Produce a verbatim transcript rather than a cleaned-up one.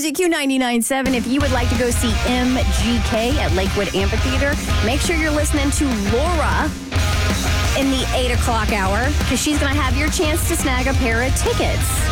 Music Q ninety-nine point seven. If you would like to go see M G K at Lakewood Amphitheater, make sure you're listening to Laura in the eight o'clock hour because she's going to have your chance to snag a pair of tickets.